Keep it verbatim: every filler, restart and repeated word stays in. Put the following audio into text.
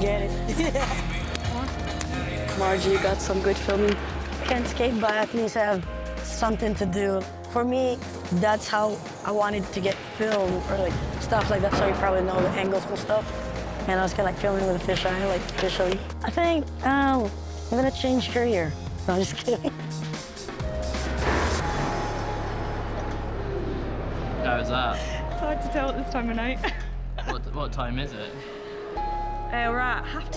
Get it? Margie, you got some good filming? Can't skate, but at least I have something to do. For me, that's how I wanted to get filmed, or like stuff like that, so you probably know the angles and stuff. And I was kind of like filming with a fisheye, like visually. I think um, I'm gonna change career. No, I'm just kidding. How is that? It's hard to tell at this time of night. What, what time is it? Uh, we're at half